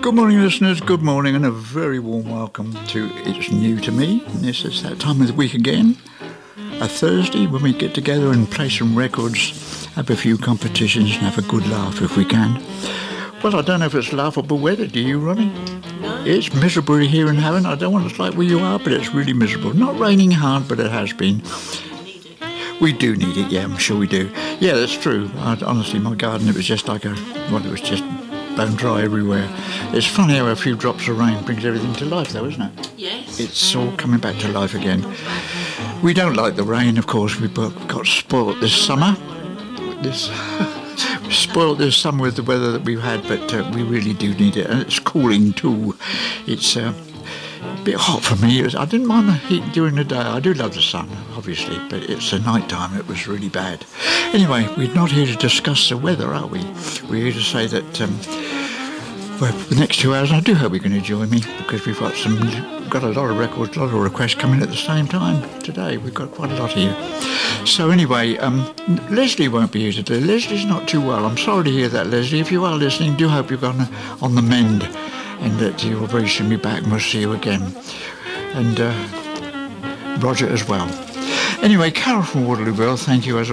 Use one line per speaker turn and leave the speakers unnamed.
Good morning, listeners. Good morning, and a very warm welcome to It's New to Me. This is that time of the week again, a Thursday, when we get together and play some records, have a few competitions, and have a good laugh if we can. Well, I don't know if it's laughable weather. Do you, Ronnie?
No.
It's miserable here in Haven. I don't want to like where you are, but it's really miserable. Not raining hard, but it has been. We do need it, yeah, I'm sure we do. Yeah, that's true. Honestly, my garden, it was just like it was just bone dry everywhere. It's funny how a few drops of rain brings everything to life, though, isn't it?
Yes.
It's all coming back to life again. We don't like the rain, of course. We got spoilt this summer. Spoiled this summer with the weather that we've had, but we really do need it, and it's cooling too. It's a bit hot for me. I didn't mind the heat during the day. I do love the sun, obviously, but it's the night time. It was really bad. Anyway, we're not here to discuss the weather, are we? We're here to say that for the next 2 hours, I do hope you're going to join me, because we've got a lot of records, a lot of requests coming at the same time today. We've got quite a lot here. So anyway, Leslie won't be here today. Leslie's not too well. I'm sorry to hear that, Leslie. If you are listening, do hope you're gone on the mend, and that you'll very soon be back, and we'll see you again. And Roger as well. Anyway, Carol from Waterlooville, thank you as